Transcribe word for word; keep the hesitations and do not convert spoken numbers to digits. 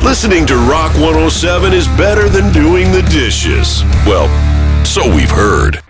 Listening to Rock one oh seven is better than doing the dishes. Well, so we've heard.